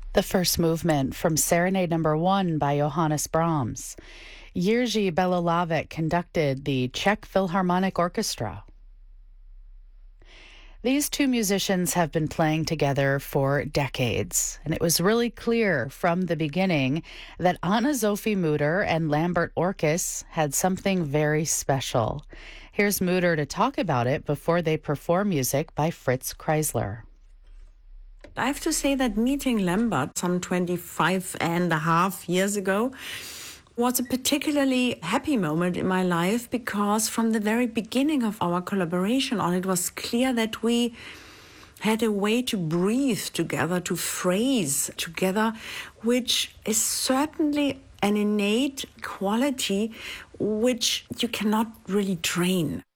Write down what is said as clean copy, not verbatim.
The first movement from Serenade Number 1 by Johannes Brahms. Jiří Belohlávek conducted the Czech Philharmonic Orchestra. These two musicians have been playing together for decades, and it was really clear from the beginning that Anne-Sophie Mutter and Lambert Orkes had something very special. Here's Mutter to talk about it before they perform music by Fritz Kreisler. I have to say that meeting Lambert some 25 and a half years ago was a particularly happy moment in my life, because from the very beginning of our collaboration on it was clear that we had a way to breathe together, to phrase together, which is certainly an innate quality which you cannot really train.